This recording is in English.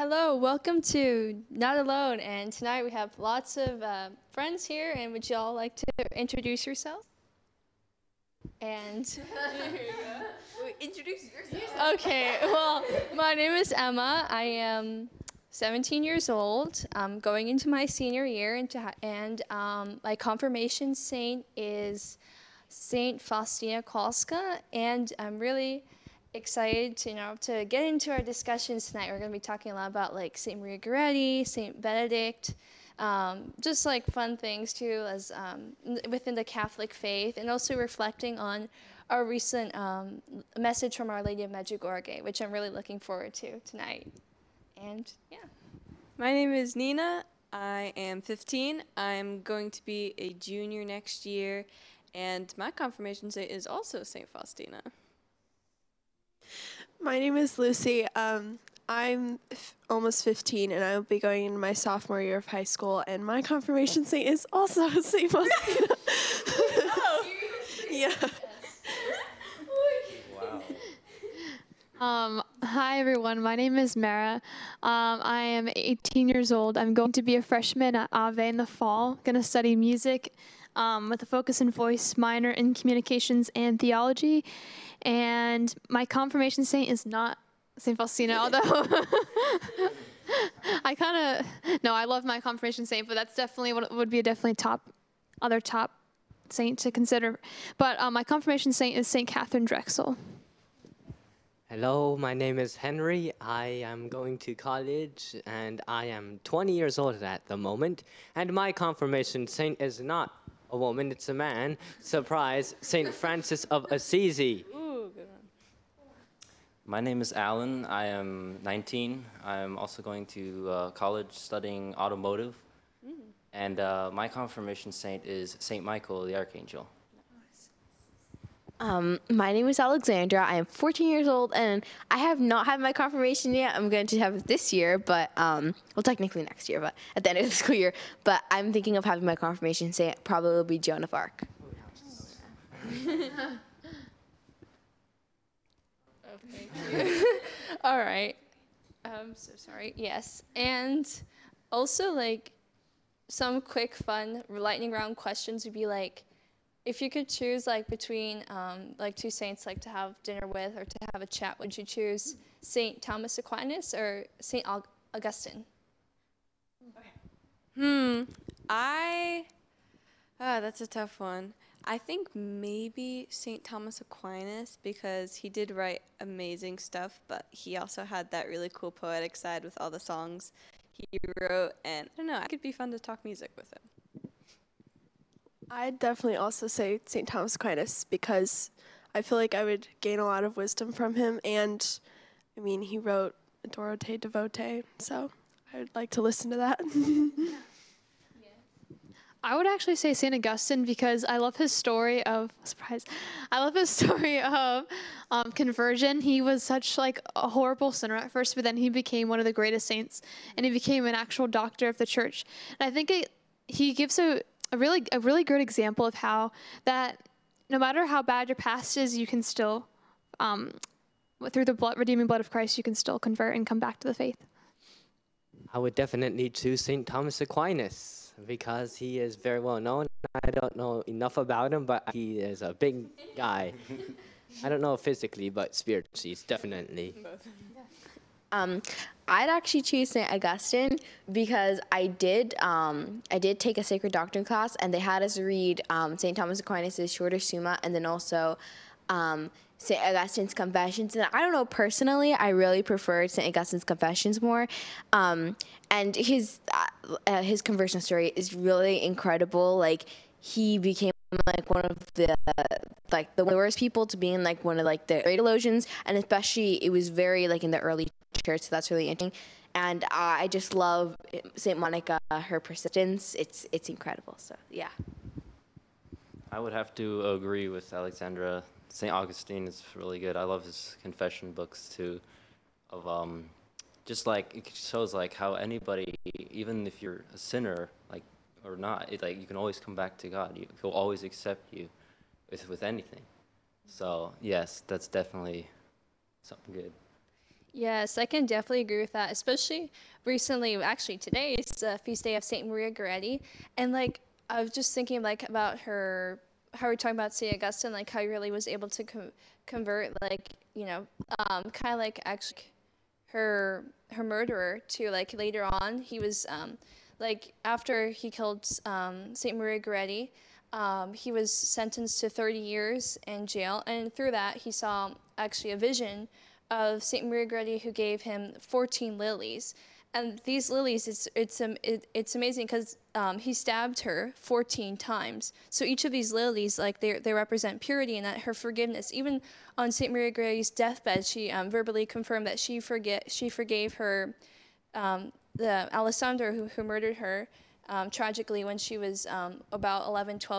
Hello, welcome to Not Alone. And tonight we have lots of friends here. And would you all like to introduce yourselves? And Introduce yourself. okay, well, my name is Emma. I am 17 years old. I'm going into my senior year, and my confirmation saint is Saint Faustina Kowalska, and I'm really excited to get into our discussions tonight. We're going to be talking a lot about like Saint Maria Goretti, Saint Benedict, just like fun things too, as within the Catholic faith, and also reflecting on our recent message from Our Lady of Medjugorje, which I'm really looking forward to tonight. And yeah. My name is Nina. I am 15. I'm going to be a junior next year, and my confirmation saint is also Saint Faustina. My name is Lucy. I'm almost 15, and I'll be going into my sophomore year of high school, and my confirmation saint is also Saint Faustina. Yeah. Hi everyone, my name is Mara. I am 18 years old. I'm going to be a freshman at Ave in the fall. Going to study music with a focus in voice, minor in communications and theology. And my confirmation saint is not Saint Faustina, although I love my confirmation saint, but that's definitely what would be a definitely top saint to consider. But my confirmation saint is Saint Catherine Drexel. Hello, my name is Henry. I am going to college and I am 20 years old at the moment. And my confirmation saint is not a woman, it's a man. Surprise, Saint Francis of Assisi. Ooh, good one. My name is Alan. I am 19. I'm also going to college studying automotive. And my confirmation saint is Saint Michael the Archangel. My name is Alexandra. I am 14 years old, and I have not had my confirmation yet. I'm going to have it this year, but, well, technically next year, but at the end of the school year. But I'm thinking of having my confirmation saint probably will be Joan of Arc. Oh, thank you. All right. I'm so sorry. Yes. And also, like, some quick, fun lightning round questions would be like, if you could choose like between like two saints like to have dinner with or to have a chat, would you choose Saint Thomas Aquinas or Saint Augustine? That's a tough one. I think maybe Saint Thomas Aquinas, because he did write amazing stuff, but he also had that really cool poetic side with all the songs he wrote, and I don't know, it could be fun to talk music with him. I'd definitely also say St. Thomas Aquinas because I feel like I would gain a lot of wisdom from him. And, I mean, he wrote Adoro Devote, so I would like to listen to that. I would actually say St. Augustine because I love his story of, conversion. He was such like a horrible sinner at first, but then he became one of the greatest saints, and he became an actual doctor of the church. And I think he gives a really good example of how that no matter how bad your past is, you can still, through the redeeming blood of Christ, you can still convert and come back to the faith. I would definitely choose Saint Thomas Aquinas because he is very well known. I don't know enough about him, but he is a big guy. I don't know physically, but spiritually, definitely. I'd actually choose St. Augustine because I did take a sacred doctrine class, and they had us read St. Thomas Aquinas' Shorter Summa, and then also St. Augustine's Confessions. And I don't know, personally, I really preferred St. Augustine's Confessions more. And his conversion story is really incredible. Like, he became like one of the worst people to being like one of like the great theologians, and especially it was very like in the early church, so that's really interesting. And I just love Saint Monica, her persistence. It's incredible. So yeah. I would have to agree with Alexandra. St. Augustine is really good. I love his confession books too, of just like it shows like how anybody, even if you're a sinner, like or not, like you can always come back to God. He'll always accept you with anything. So yes, that's definitely something good. Yes, I can definitely agree with that. Especially recently, actually today is the feast day of Saint Maria Goretti, and like I was just thinking like about her, how we're talking about Saint Augustine, like how he really was able to convert, like kind of like actually her murderer to like later on he was like after he killed Saint Maria Goretti. He was sentenced to 30 years in jail, and through that, he saw actually a vision of Saint Maria Goretti, who gave him 14 lilies. And these lilies, it's amazing because he stabbed her 14 times. So each of these lilies, like they represent purity and that her forgiveness. Even on Saint Maria Goretti's deathbed, she verbally confirmed that she forgave her the Alessandro who murdered her tragically when she was about 11, 12